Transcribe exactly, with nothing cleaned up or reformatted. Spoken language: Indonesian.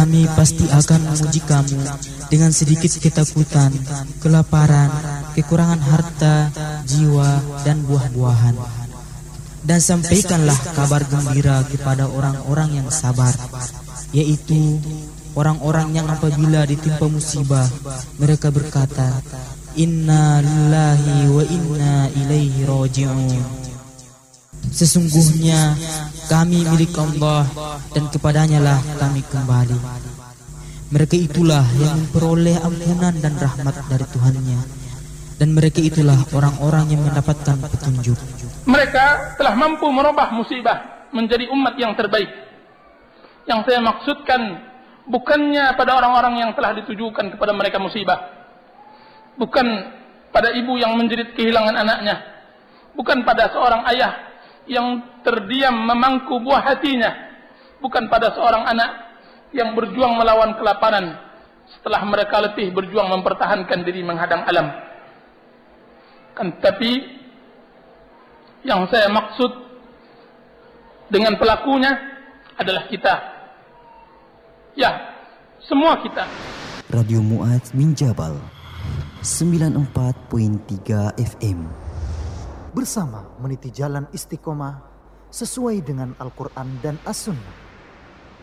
kami pasti akan memuji kamu dengan sedikit ketakutan, kelaparan, kekurangan harta, jiwa, dan buah-buahan. Dan sampaikanlah kabar gembira kepada orang-orang yang sabar, yaitu orang-orang yang apabila ditimpa musibah, mereka berkata, Inna lillahi wa inna ilaihi raji'un. Sesungguhnya kami milik Allah dan kepadanya lah kami kembali. Mereka itulah yang memperoleh ampunan dan rahmat dari Tuhannya, dan mereka itulah orang-orang yang mendapatkan petunjuk. Mereka telah mampu merubah musibah menjadi umat yang terbaik. Yang saya maksudkan bukannya pada orang-orang yang telah ditujukan kepada mereka musibah, bukan pada ibu yang menjerit kehilangan anaknya, bukan pada seorang ayah yang terdiam memangku buah hatinya, bukan pada seorang anak yang berjuang melawan kelaparan setelah mereka letih berjuang mempertahankan diri menghadang alam. Kan tapi yang saya maksud dengan pelakunya adalah kita. Ya, semua kita. Radio Mu'adz min Jabal sembilan puluh empat koma tiga F M. Bersama meniti jalan istiqomah sesuai dengan Al-Quran dan As-Sunnah.